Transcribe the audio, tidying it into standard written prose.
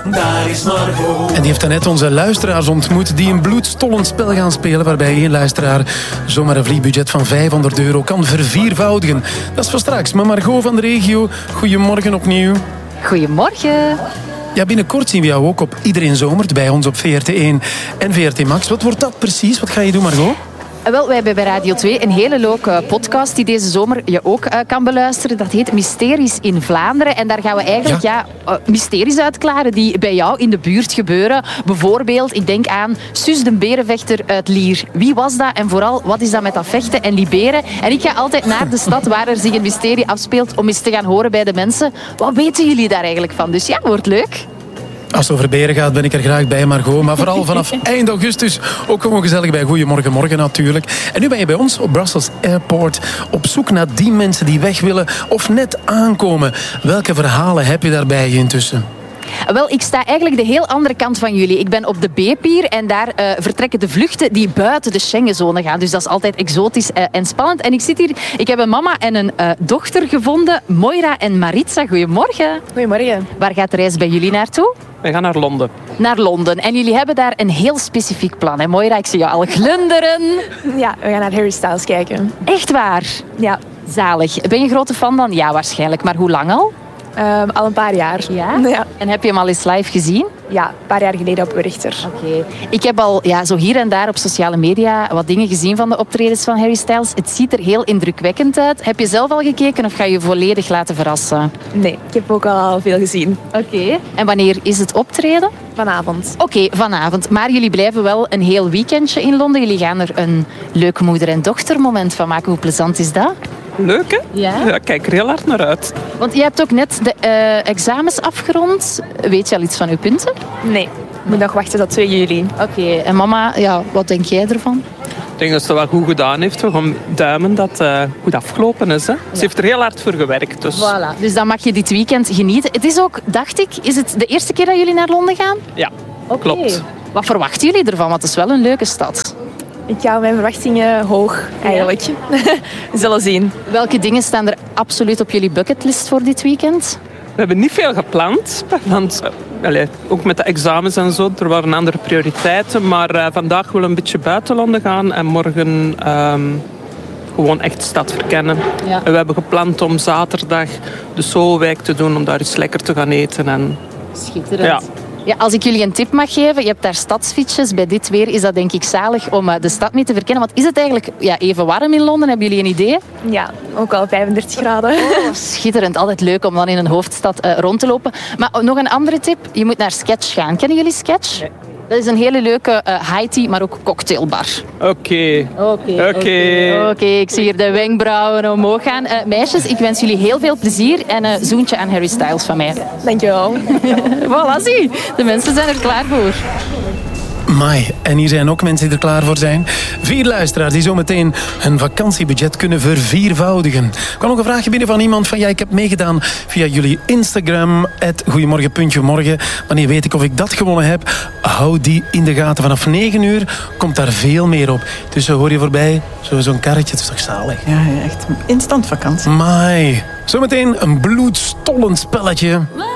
daar is Margot. En die heeft daarnet onze luisteraars ontmoet die een bloedstollend spel gaan spelen waarbij één luisteraar zomaar een vliegbudget van €500 kan verviervoudigen. Dat is voor straks. Maar Margot van de regio, goedemorgen opnieuw. Goedemorgen. Ja, binnenkort zien we jou ook op Iedereen Zomert bij ons op VRT1 en VRT Max. Wat wordt dat precies? Wat ga je doen, Margot? Wel, wij hebben bij Radio 2 een hele leuke podcast die deze zomer je ook kan beluisteren. Dat heet Mysteries in Vlaanderen. En daar gaan we eigenlijk mysteries uitklaren die bij jou in de buurt gebeuren. Bijvoorbeeld, ik denk aan Suus de berenvechter uit Lier. Wie was dat? En vooral, wat is dat met dat vechten en die beren? En ik ga altijd naar de stad waar er zich een mysterie afspeelt om eens te gaan horen bij de mensen. Wat weten jullie daar eigenlijk van? Dus ja, wordt leuk. Als het over beren gaat, ben ik er graag bij, Margot. Maar vooral vanaf eind augustus ook gewoon gezellig bij Goedemorgen Morgen natuurlijk. En nu ben je bij ons op Brussels Airport op zoek naar die mensen die weg willen of net aankomen. Welke verhalen heb je daarbij intussen? Wel, ik sta eigenlijk de heel andere kant van jullie. Ik ben op de B-pier en daar vertrekken de vluchten die buiten de Schengenzone gaan. Dus dat is altijd exotisch en spannend. En ik zit hier, ik heb een mama en een dochter gevonden, Moira en Maritza. Goedemorgen. Goedemorgen. Waar gaat de reis bij jullie naartoe? We gaan naar Londen. Naar Londen. En jullie hebben daar een heel specifiek plan. Hè? Moira, ik zie jou al glunderen. Ja, we gaan naar Harry Styles kijken. Echt waar? Ja. Zalig. Ben je een grote fan dan? Ja, waarschijnlijk. Maar hoe lang al? Al een paar jaar. Ja? Ja. En heb je hem al eens live gezien? Ja, een paar jaar geleden op Werchter. Oké. Ik heb al zo hier en daar op sociale media wat dingen gezien van de optredens van Harry Styles. Het ziet er heel indrukwekkend uit. Heb je zelf al gekeken of ga je je volledig laten verrassen? Nee, ik heb ook al veel gezien. Oké. En wanneer is het optreden? Vanavond. Oké, vanavond. Maar jullie blijven wel een heel weekendje in Londen. Jullie gaan er een leuk moeder- en dochtermoment van maken. Hoe plezant is dat? Leuk, hè? Ja? Ja, ik kijk er heel hard naar uit. Want je hebt ook net de examens afgerond. Weet je al iets van uw punten? Nee, ik moet nog wachten tot 2 juli. Oké. En mama, wat denk jij ervan? Ik denk dat ze dat wel goed gedaan heeft. We gaan duimen dat het goed afgelopen is. Hè? Ze heeft er heel hard voor gewerkt. Dus. Voilà. Dus dan mag je dit weekend genieten. Het is ook, dacht ik, is het de eerste keer dat jullie naar Londen gaan? Ja, Oké. klopt. Wat verwachten jullie ervan? Want het is wel een leuke stad. Ik hou mijn verwachtingen hoog, eigenlijk. We zullen zien. Welke dingen staan er absoluut op jullie bucketlist voor dit weekend? We hebben niet veel gepland. Want ook met de examens en zo, er waren andere prioriteiten. Maar vandaag willen we een beetje buiten Londen gaan. En morgen gewoon echt de stad verkennen. Ja. En we hebben gepland om zaterdag de Soulwijk te doen. Om daar eens lekker te gaan eten. En Schitterend. ja. Ja, als ik jullie een tip mag geven, je hebt daar stadsfietsjes. Bij dit weer is dat denk ik zalig om de stad mee te verkennen. Want is het eigenlijk even warm in Londen? Hebben jullie een idee? Ja, ook al 35 graden. Oh, schitterend. Altijd leuk om dan in een hoofdstad rond te lopen. Maar nog een andere tip. Je moet naar Sketch gaan. Kennen jullie Sketch? Nee. Dat is een hele leuke high tea, maar ook cocktailbar. Oké. Ik zie hier de wenkbrauwen omhoog gaan. Meisjes, ik wens jullie heel veel plezier en een zoentje aan Harry Styles van mij. Dankjewel. Voilà, zie. De mensen zijn er klaar voor. Mai, en hier zijn ook mensen die er klaar voor zijn. 4 luisteraars die zometeen hun vakantiebudget kunnen verviervoudigen. Er kwam nog een vraagje binnen van iemand van ik heb meegedaan via jullie Instagram, @goeiemorgen.morgen. Wanneer weet ik of ik dat gewonnen heb? Hou die in de gaten. Vanaf 9 uur komt daar veel meer op. Dus hoor je voorbij, zo'n karretje, het is toch zalig? Ja, echt instant vakantie. Mai, zometeen een bloedstollend spelletje.